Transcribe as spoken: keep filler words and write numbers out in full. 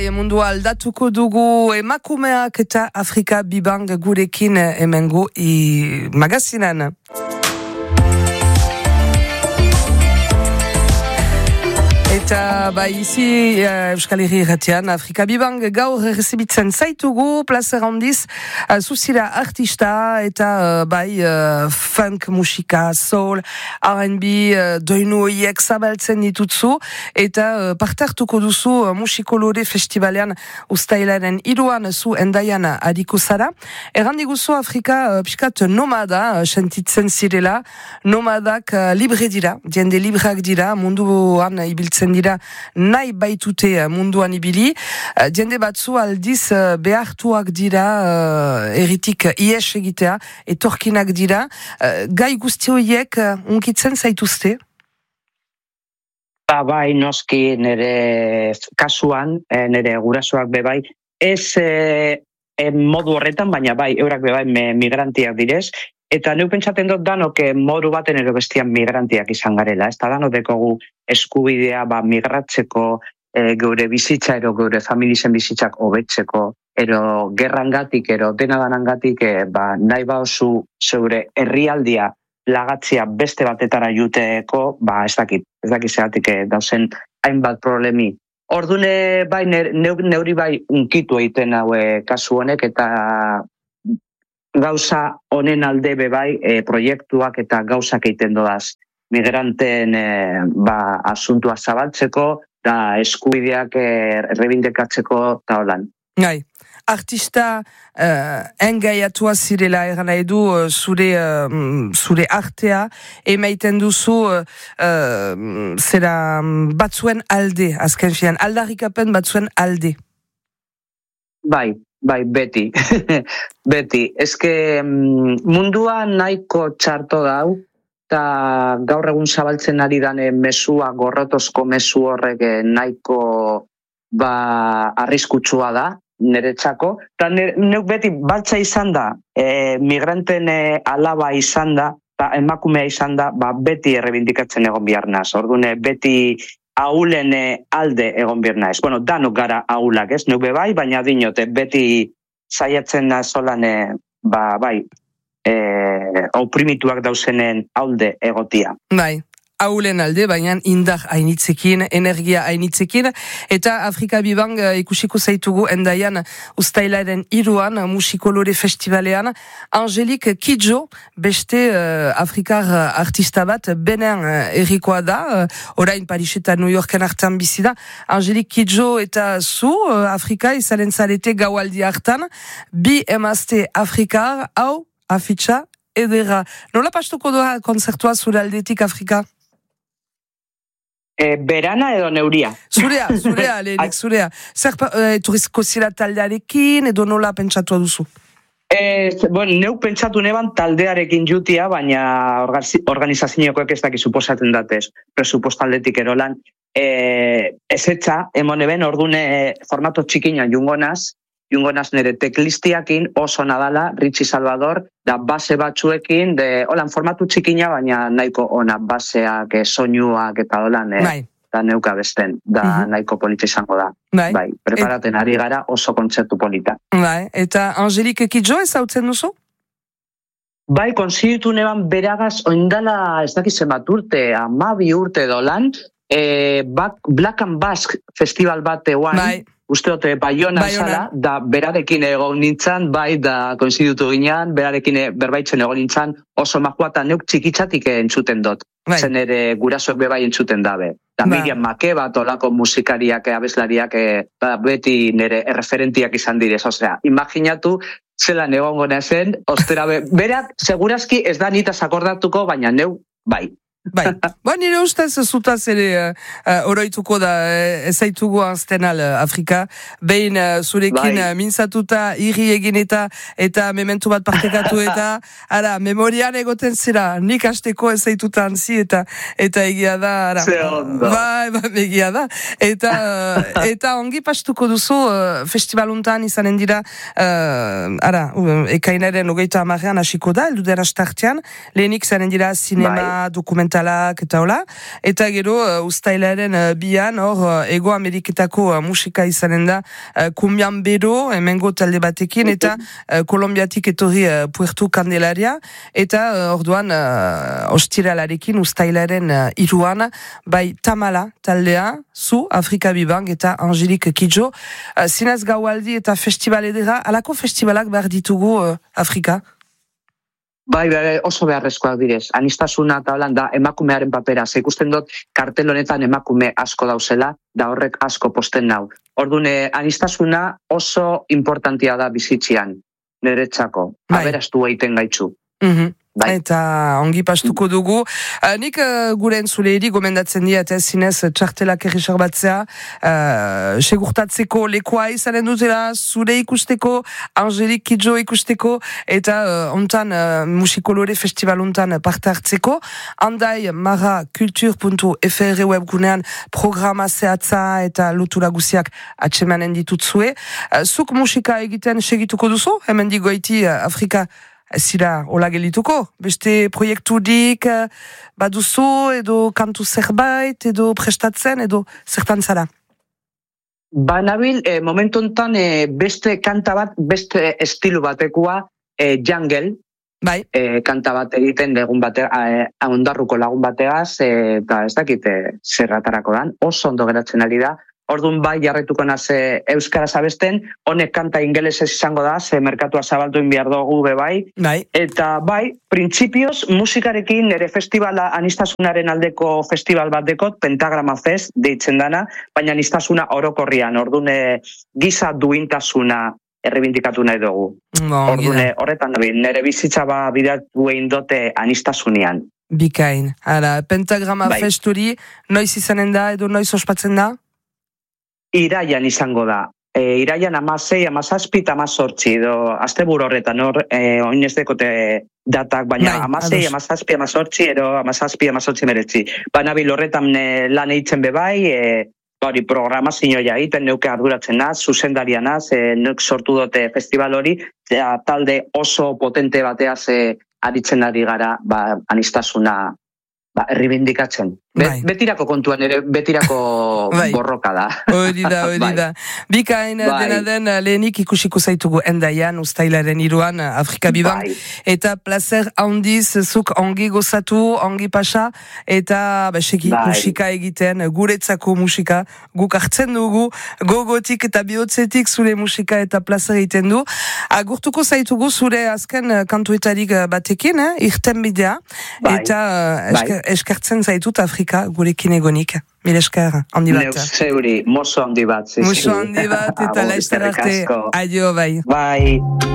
Mundua aldatuko dugu emakumeak eta Afrika Bibang gurekin hemengo i magazinan. Eta bai izi uh, Euskal Herri irratian Afrika Bibang gaur errezibitzen zaitugu plazer handiz uh, zuzira artista eta uh, bai uh, funk musika, soul, R and B uh, doinu oiek zabaltzen ditutzu eta uh, parte hartuko duzu uh, musikolore festivalean ustailaren iruan zu endaian adiko zara. Errandiguzu Afrika uh, piskat nomada uh, sentitzen zirela, nomadak uh, libre dira, diende libreak dira, munduan ibiltzen dira nahi baitute munduan ibili. Diende batzu aldiz behartuak dira uh, eritik ies egitea, etorkinak dira. Uh, gai guzti horiek uh, unkitzen zaituzte? Ba, bai, noski nire kasuan, nire gurasoak bebai, ez eh, modu horretan, baina bai, eurak bebai migrantiak direz. Eta neu pentsaten dut danok modu baten ero bestian migrantiak izan garela. Ez da danok dekogu eskubidea ba, migratzeko e, geure bizitza, ero geure familizen bizitzak hobetzeko, ero gerrangatik, ero denadanangatik, e, ba, nahi bauzu zeure herrialdia lagatzia beste batetara juteko, ba, ez dakit, ez dakit zeatik e, dauzen hainbat problemi. Ordune bai, neuri bai unkitu egiten haue kasu honek, eta gauza honen alde bebai e, proiektuak eta gauzak egiten doaz migranten e, ba, asuntua zabaltzeko da eskubideak errebindekatzeko e, eta holan. Gai, artista uh, engaiatua zirela eran nahi du uh, zure, uh, zure artea emaiten duzu uh, uh, zera batzuen alde, azken filan, aldarrikapen batzuen alde. Bai, bai, beti, beti. Ezke mundua nahiko txarto dau, eta gaur egun zabaltzen ari dane mesua, gorrotozko mesu horrek nahiko ba, arriskutsua da, niretzako. Eta neuk beti baltza izan da, e, migranten e, alaba izan da, eta emakumea izan da, ba, beti errebindikatzen egon biharnaz. Ordune, beti ahulen alde egon biharnaz. Bueno, danok gara ahulak, ez? Neuk bebai, baina dinote, beti zaiatzen da zolan, e, ba, bai, e, oprimituak dauzenen alde egotia. Bai. Aulen alde, baina indar hainitzekin, energia hainitzekin, eta Afrika Bibang uh, ikusiko zaitugu endaian ustailaren iruan, musikolore festivalean, Angelique Kidjo, beste uh, Afrikar artista bat, benen uh, errikoa da, uh, orain Paris eta New Yorken hartan bizi da, Angelique Kidjo eta zu, uh, Afrika izalen zarete gaualdi hartan, bi emazte Afrikar, hau, afitxa, edera. Nola pastuko doa konzertua zure aldetik Afrika? E, berana edo neuria? Zurea, zurea, lehenik, zurea. Zer, e, turizko zira taldearekin, edo nola pentsatu duzu? E, bueno, neu pentsatu neban taldearekin jutia, baina organizaziokoek ez daki suposatzen datez, presupostaldetik erolan. E, ez etxa, emone ben, ordune formato txikina jungonaz, jungonaz nire teklistiakin oso nadala, Richie Salvador, da base batzuekin, de, holan, formatu txikina, baina nahiko ona baseak, soinuak eta holan, eh, da neuka besten, da uh-huh. nahiko polita izango da. Bai, bai preparaten ari gara oso kontzertu polita. Bai, eta Angelique Kidjo ez hautzen duzu? Bai, konsiditu neban beragaz, oindala, ez dakizen bat urte, amabi urte dolan, eh, Black and Basque festival bat eguan, bai. Usteote Baiona zala, da berarekin egon nintzen, bai, da koinzidutu ginean, berarekin berbaitzen egon nintzen, oso majua eta neuk txikitzatik entzuten dut. Bai. Zen ere gurasoek bebai entzuten dabe. Da ba. Miriam Makeba, tolako musikariak, abeslariak, da beti nire erreferentiak izan direz. Osea, imaginatu, zelan egongo zen, ostera, be, berak, segurazki ez da nitaz akordatuko, baina neu, bai. Bai, ba, nire ustez zutaz ere uh, oroituko da ez zaitugu anzten al Afrika, behin uh, zurekin bai. uh, mintzatuta irri egin eta eta mementu bat partekatu eta ara, memorian egoten zira, nik hasteko ez zaituta antzi eta eta egia da ara, bai, bai, egia da eta, uh, eta ongi pastuko duzu uh, festivaluntan izanen dira uh, ara, uh, ekainaren ogeita amarrean hasiko da, elduden astartean, lehenik izanen dira sinema, bai. Dokumental instrumentalak eta hola, eta gero uh, ustailaren uh, bian, hor uh, Ego Ameriketako uh, musika izanen da uh, Kumbian Bero, emengo talde batekin, eta uh, Kolombiatik etorri uh, Puerto Candelaria, eta uh, orduan uh, ostiralarekin ustailaren uh, iruan, bai Tamala taldea, zu, Afrika Bibang, eta Angelique Kidjo, uh, zinez gaualdi eta festival edera, alako festivalak behar ditugu uh, Afrika? Bai, bai, oso beharrezkoak direz. Anistasuna eta holan da emakumearen papera. Ze ikusten dut kartel honetan emakume asko dauzela, da horrek asko posten nau. Orduan, anistasuna oso importantia da bizitzian, niretzako. Bai. Aberastu egiten gaitzu. Mhm. Bai. Eta ongi pastuko dugu. Uh, nik uh, gure entzuleiri gomendatzen diat, ez zinez txartelak errexar batzea, uh, segurtatzeko lekoa izanen dutela, zure ikusteko, Angelique Kidjo ikusteko, eta uh, ontan uh, musikolore festival ontan parte hartzeko. Handai mara kultur puntu f r webgunean programa zehatza eta lotura guziak atsemanen ditutzue. Uh, zuk musika egiten segituko duzu? Hemen digoiti uh, Afrika zira hola gelituko, beste proiekturik baduzu, edo kantu zerbait, edo prestatzen, edo zertan zara? Ba, nabil, eh, momentu enten eh, beste kanta bat, beste estilu batekoa, eh, jungle, bai. eh, kanta bat egiten egun bate, eh, ondarruko lagun bategaz, eh, eta ez dakite zerratarako dan, oso ondo geratzen ari da. Orduan bai jarretuko naze euskaraz abesten, honek kanta ingelesez izango da, ze merkatua zabalduin behar dugu be bai. Bai. Eta bai, printzipioz musikarekin nire festivala anistasunaren aldeko festival bat dekot, Pentagrama Fest deitzen dana, baina anistasuna orokorrian, orduan giza duintasuna errebindikatu nahi dugu. Bon, orduan horretan nabil, nire bizitza ba bidatu egin dote anistasunean. Bikain. Hala, Pentagrama bai. Festuri, noiz izanen da, edo noiz ospatzen da? Iraian izango da. E, iraian amasei, amazazpi eta amazortzi, edo asteburu horretan, hor, e, oin ez dekote datak, baina Bai, amasei, amazazpi, amazortzi, ero amazazpi, amazortzi meretzi. Baina bil horretan e, lan eitzen bebai, e, hori programazio ja egiten, neuke arduratzen naz, zuzendarian naz, e, neuk sortu dute festival hori, eta talde oso potente bateaz e, aritzen ari gara, ba, anistasuna ba, erribindikatzen. Be, Bai. Betirako kontuan ere, betirako Bai. borroka da. Hori da, hori Bai. da. Bikain Bai. dena den lehenik ikusiko zaitugu endaian, ustailaren iruan, Afrika Bibang, Bai. eta placer handiz, zuk ongi gozatu, ongi pasa, eta ba, segi Bai. musika egiten, guretzako musika, guk hartzen dugu, gogotik eta bihotzetik zure musika eta placer egiten du. Agurtuko zaitugu zure azken kantuetarik batekin, eh? Irten bidea, Bai. eta uh, esker, Bai. eskertzen zaitut Afrika gurekin egonik. Mil esker, handi bat. Neus zeuri, mozo handi bat. Muso handi bat, eta laizter arte. Adio, bai. Bai.